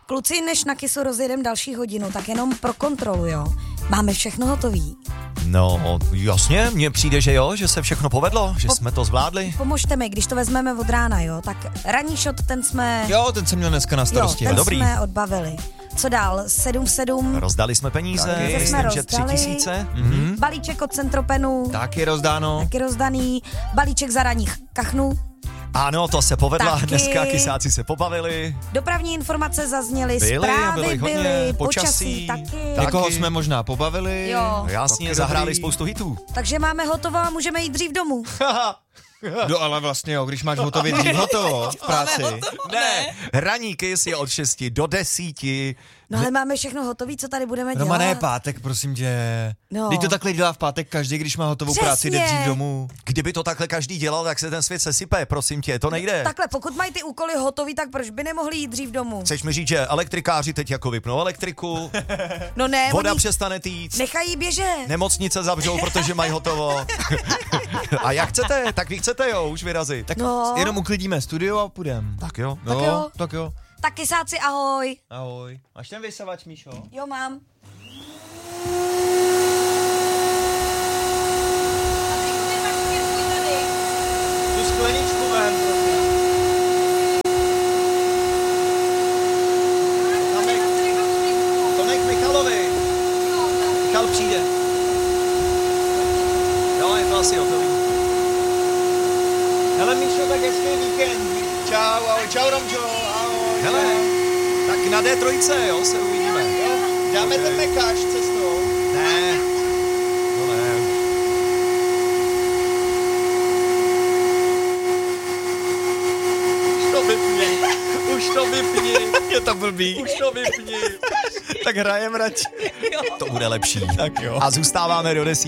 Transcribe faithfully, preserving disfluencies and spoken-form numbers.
Kluci, než na Kisu rozjedem další hodinu, tak jenom pro kontrolu, jo. Máme všechno hotový. No, jasně, mně přijde, že jo, že se všechno povedlo, že Po- jsme to zvládli. Pomožte mi, když to vezmeme od rána, jo. Tak ranní shot, ten jsme... Jo, ten jsem měl dneska na starosti. Jo, ten Dobrý. jsme odbavili. Co dál? sedm sedm. Rozdali jsme peníze, Taky. jsme myslím, že tři rozdali. tisíce. Mhm. Balíček od Centropenu. Taky rozdáno. Taky rozdaný. Balíček za ranních kachnů. Ano, to se povedla, Taky. dneska kysáci se pobavili. Dopravní informace zazněly, Byly, zprávy byly hodně, byly, počasí, počasí taky. tak. Někoho Taky. jsme možná pobavili. Jo. Jasně, Taky zahráli dobrý. spoustu hitů. Takže máme hotovo a můžeme jít dřív domů. No ale vlastně jo, když máš hotově dřív hotovo v práci. Ne, ranní kys je od šesti do desíti. No ale máme všechno hotový, co tady budeme dělat. Roma, ne pátek, prosím tě. No. Teď to takhle dělá v pátek každý, když má hotovou Přesně. práci, jde dřív domů. Kdyby to takhle každý dělal, tak se ten svět sesype, prosím tě, to nejde. Takhle, pokud mají ty úkoly hotový, tak proč by nemohli jít dřív domů? Chceš mi říct, že elektrikáři teď jako vypnou elektriku, No ne, voda oni přestane týct, nechají běžet. nemocnice zavřou, protože mají hotovo. A jak chcete, tak vy chcete jo, už vyrazit. Tak No. jenom uklidíme studio a půjdem. Tak jo. No, Tak jo. tak jo. Tak kysáci, ahoj. Ahoj. Máš ten vysavač, Míšo? Jo, mám. Tu skleničku ven, prosím. To nech Michalovi. Michal přijde. Jo, je to asi hotový. Hele Míšo, tak hezký víkend. Čau, ahoj, čau Romčo, ahoj. Hele, čau. tak na dé tři, jo, se uvidíme. Jo, dáme ten mekáč cestou. Ne, to ne. Už to vypni, už to vypni. Je to blbý. Už to vypni. Tak hrajem radši. To bude lepší. Tak jo. A zůstáváme do desíti.